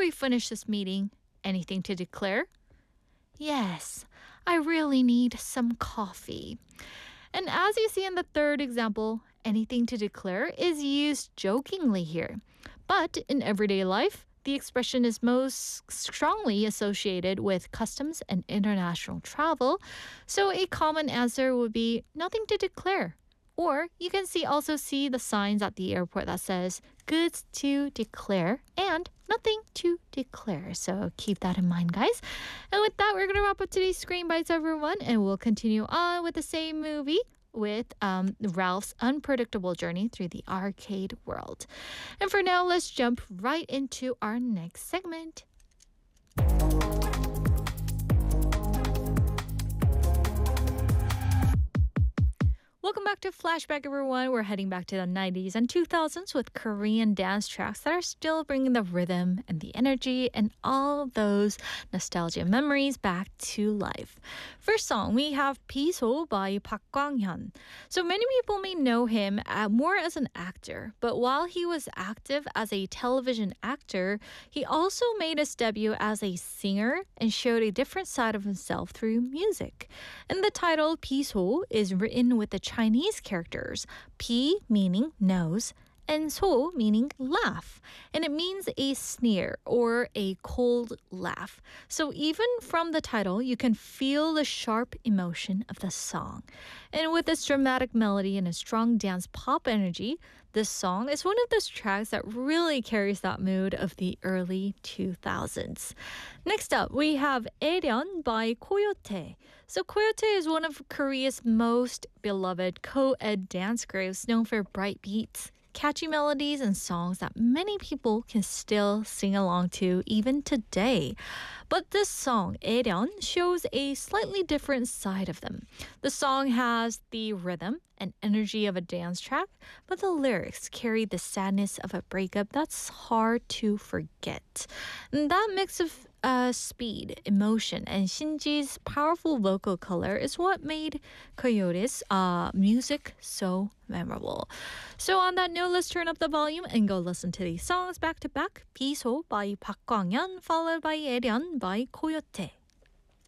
we finish this meeting, anything to declare? Yes, I really need some coffee. And as you see in the third example, anything to declare is used jokingly here. But in everyday life, the expression is most strongly associated with customs and international travel. So a common answer would be nothing to declare. Or you can also see the signs at the airport that says goods to declare and nothing to declare. So keep that in mind, guys. And with that, we're going to wrap up today's Screen Bites, everyone, and we'll continue on with the same movie with Ralph's unpredictable journey through the arcade world. And for now, let's jump right into our next segment. Welcome back to Flashback, everyone. We're heading back to the 90s and 2000s with Korean dance tracks that are still bringing the rhythm and the energy and all those nostalgia memories back to life. First song, we have Piso by Park Kwang-hyun. So many people may know him more as an actor, but while he was active as a television actor, he also made his debut as a singer and showed a different side of himself through music. And the title Piso is written with the Chinese characters, pi meaning nose, and so meaning laugh. And it means a sneer or a cold laugh. So even from the title, you can feel the sharp emotion of the song. And with its dramatic melody and a strong dance pop energy, this song is one of those tracks that really carries that mood of the early 2000s. Next up, we have Aeryun by Coyote. So Coyote is one of Korea's most beloved co-ed dance groups known for bright beats, catchy melodies, and songs that many people can still sing along to even today. But this song, Aeryun, shows a slightly different side of them. The song has the rhythm and energy of a dance track, but the lyrics carry the sadness of a breakup that's hard to forget. And that mix of speed, emotion, and Shinji's powerful vocal color is what made Coyote's music so memorable. So on that note, let's turn up the volume and go listen to these songs back to back. Piso by Park Kwang-hyun, followed by Aeryun by Coyote.